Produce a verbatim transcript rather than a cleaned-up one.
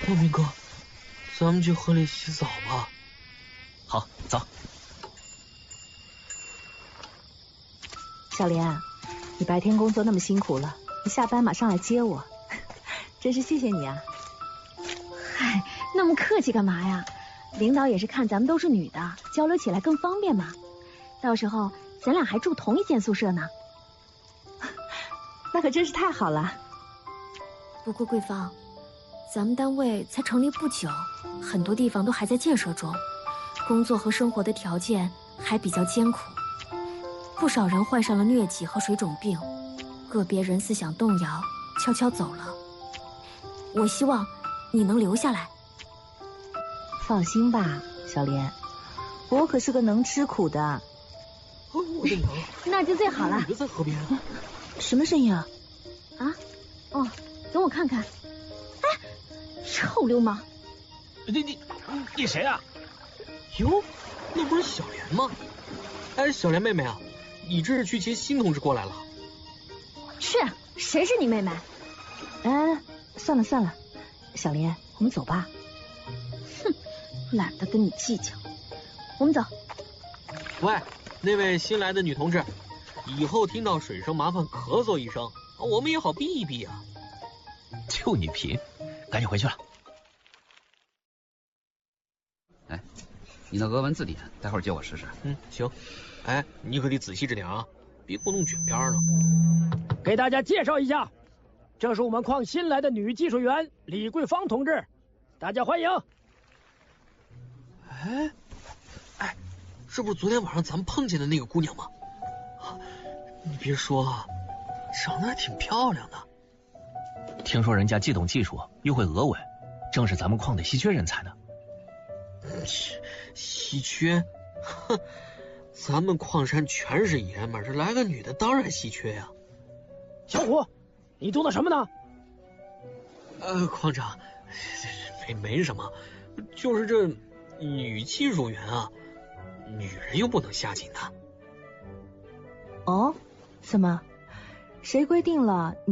光明哥，咱们去河里洗澡吧。 好，走。 小莲，你白天工作那么辛苦了，你下班马上来接我，真是谢谢你啊。 嗨，那么客气干嘛呀？领导也是看咱们都是女的，交流起来更方便嘛。到时候咱俩还住同一间宿舍呢。 那可真是太好了。 不过桂芳，咱们单位才成立不久，很多地方都还在建设中，工作和生活的条件还比较艰苦，不少人患上了疟疾和水肿病，个别人思想动摇，悄悄走了。我希望你能留下来。 放心吧，小莲，我可是个能吃苦的。 哦，我的娘！ 那就最好了。 女的在河边。 什么声音啊？ 啊？哦，等我看看。哎，臭流氓！ 你你你谁啊？ 哟，那不是小莲吗？哎，小莲妹妹啊，你这是去接新同志过来了？ 是，谁是你妹妹？ 哎，算了算了，小莲，我们走吧。 哼，懒得跟你计较。我们走。 喂，那位新来的女同志，以后听到水声麻烦咳嗽一声，我们也好避一避啊。 就你贫，赶紧回去了。 哎，你那俄文字典，待会儿借我试试。 嗯，行。哎，你可得仔细着点啊，别给我弄卷边了。 给大家介绍一下，这是我们矿新来的女技术员李桂芳同志，大家欢迎。 哎，哎，这不是昨天晚上咱们碰见的那个姑娘吗？你别说，长得还挺漂亮的。 听说人家既懂技术又会俄文，正是咱们矿的稀缺人才呢。 稀缺？哼，咱们矿山全是爷们儿，这来个女的当然稀缺呀。 小虎，你读的什么呢？ 呃，矿长，没没什么，就是这女技术员啊，女人又不能下井的。 哦，怎么？谁规定了